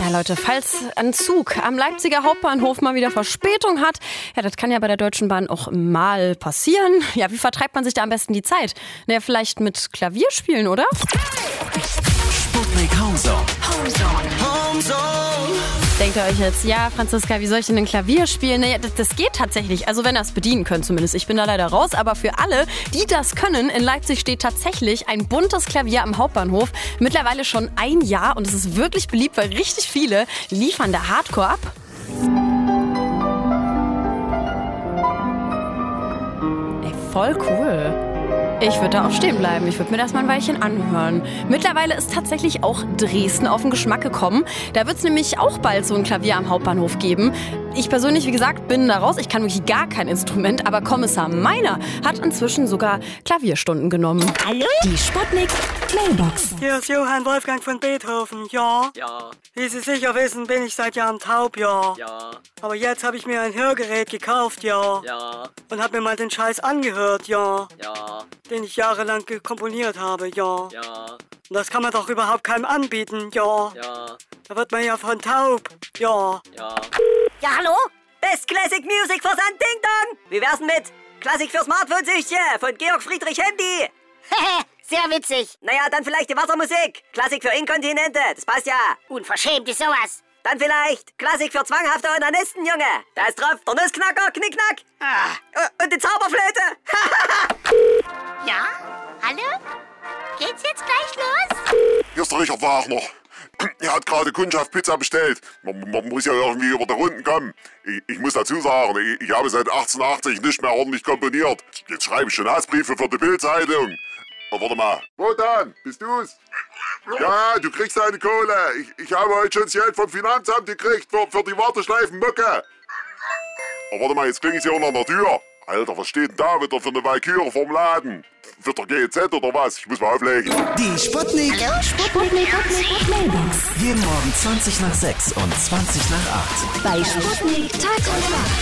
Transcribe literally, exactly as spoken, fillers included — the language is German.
Leute, falls ein Zug am Leipziger Hauptbahnhof mal wieder Verspätung hat, ja, das kann ja bei der Deutschen Bahn auch mal passieren. Ja, wie vertreibt man sich da am besten die Zeit? Naja, vielleicht mit Klavierspielen, oder? Sputnik Homezone. Homezone. Denkt ihr euch jetzt, ja, Franziska, wie soll ich denn ein Klavier spielen? Naja, das, das geht tatsächlich. Also wenn ihr es bedienen könnt zumindest. Ich bin da leider raus. Aber für alle, die das können, in Leipzig steht tatsächlich ein buntes Klavier am Hauptbahnhof. Mittlerweile schon ein Jahr und es ist wirklich beliebt, weil richtig viele liefern da Hardcore ab. Ey, voll cool. Ich würde da auch stehen bleiben. Ich würde mir das mal ein Weilchen anhören. Mittlerweile ist tatsächlich auch Dresden auf den Geschmack gekommen. Da wird es nämlich auch bald so ein Klavier am Hauptbahnhof geben. Ich persönlich, wie gesagt, bin da raus. Ich kann wirklich gar kein Instrument. Aber Kommissar Meiner hat inzwischen sogar Klavierstunden genommen. Hallo? Die Sputnik Mailbox. Hier ist Johann Wolfgang von Beethoven, ja? Ja, Wie Sie sicher wissen, bin ich seit Jahren taub, ja. ja, Aber jetzt habe ich mir ein Hörgerät gekauft, ja. ja, Und habe mir mal den Scheiß angehört, ja. ja, Den ich jahrelang komponiert habe, ja. ja, Und das kann man doch überhaupt keinem anbieten, ja. ja, Da wird man ja von taub, ja. ja. Ja, hallo? Best Classic Music Versand Ding Dong. Wie wär's denn mit Klassik für Smartphone-Süchtige von Georg Friedrich Handy? Sehr witzig. Naja, dann vielleicht die Wassermusik. Klassik für Inkontinente, das passt ja. Unverschämt ist sowas. Dann vielleicht Klassik für zwanghafte Onanisten, Junge. Da ist drauf der Nussknacker, Knickknack. Ah. Und die Zauberflöte. Ja? Hallo? Geht's jetzt gleich los? Hier ist der Richard Wagner. Er hat gerade Kundschaft Pizza bestellt. Man, man muss ja irgendwie über die Runden kommen. Ich, ich muss dazu sagen, ich, ich habe seit achtzehnhundert nicht mehr ordentlich komponiert. Jetzt schreibe ich schon Hassbriefe für die Bild-Zeitung. Oh, warte mal. Wotan, bist du's? Ja, du kriegst deine Kohle. Ich, ich habe heute schon das Geld vom Finanzamt gekriegt für, für die Warteschleifen-Mucke. Oh, warte mal, jetzt klingelt hier unter an der Tür. Alter, was steht denn da wieder für eine Walküre vorm Laden? Wird der G Z oder was? Ich muss mal auflegen. Die Sputnik. Hallo? Sputnik Mailbox. Jeden Morgen zwanzig nach sechs und zwanzig nach acht. Bei Sputnik Tag und Nacht.